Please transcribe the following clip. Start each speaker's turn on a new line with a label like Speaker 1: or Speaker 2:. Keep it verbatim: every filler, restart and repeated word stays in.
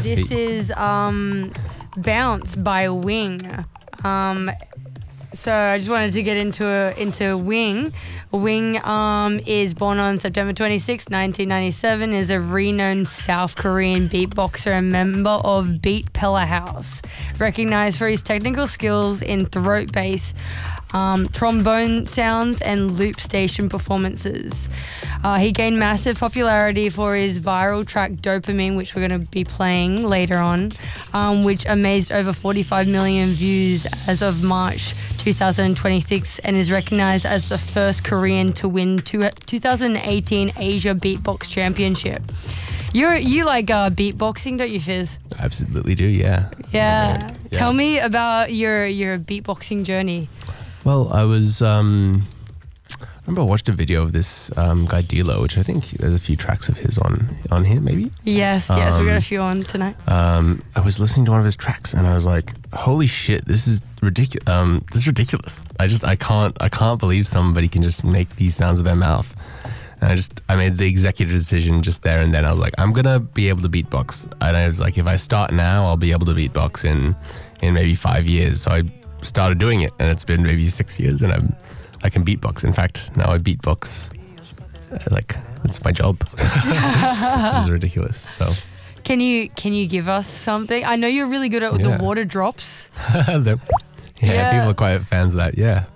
Speaker 1: This is um, Bounce by Wing. Um, so I just wanted to get into a, into Wing. Wing um, is born on September twenty-sixth, nineteen ninety-seven, is a renowned South Korean beatboxer and member of Beat Pella House, recognized for his technical skills in throat bass, um, trombone sounds, and loop station performances. Uh, he gained massive popularity for his viral track Dopamine, which we're going to be playing later on, um, which amazed over forty-five million views as of March two thousand twenty-six, and is recognized as the first Korean to win two, two thousand eighteen Asia Beatbox Championship. You're, you like uh, beatboxing, don't you, Fizz?
Speaker 2: Absolutely do, yeah.
Speaker 1: Yeah.
Speaker 2: yeah.
Speaker 1: Tell me about your, your beatboxing journey.
Speaker 2: Well, I was... Um, I remember I watched a video of this um, guy D-Lo, which I think there's a few tracks of his on on here, maybe.
Speaker 1: Yes, yes, um, we got a few on tonight.
Speaker 2: Um, I was listening to one of his tracks, and I was like, "Holy shit, this is ridiculous! Um, this is ridiculous! I just, I can't, I can't believe somebody can just make these sounds with their mouth." And I just, I made the executive decision just there and then. I was like, "I'm gonna be able to beatbox," and I was like, "If I start now, I'll be able to beatbox in in maybe five years." So I started doing it, and it's been maybe six years, and I'm. I can beatbox. In fact, now I beatbox. Uh, like, it's my job. It's ridiculous. So,
Speaker 1: can you can you give us something? I know you're really good at
Speaker 2: yeah.
Speaker 1: the water drops.
Speaker 2: yeah, yeah, people are quite fans of that. Yeah.